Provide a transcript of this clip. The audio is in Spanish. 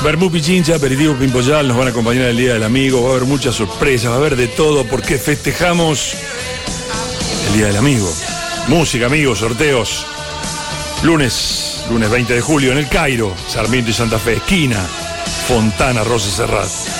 Vermú Pichincha, aperitivo Pimpoyal, nos van a acompañar el Día del Amigo, va a haber muchas sorpresas, va a haber de todo porque festejamos el Día del Amigo. Música, amigos, sorteos. Lunes 20 de julio en El Cairo, Sarmiento y Santa Fe, esquina Fontana, Rosa Serrat.